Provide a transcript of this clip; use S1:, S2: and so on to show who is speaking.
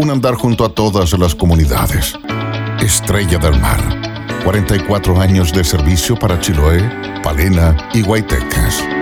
S1: un andar junto a todas las comunidades. Estrella del Mar, 44 años de servicio para Chiloé, Palena y Guaytecas.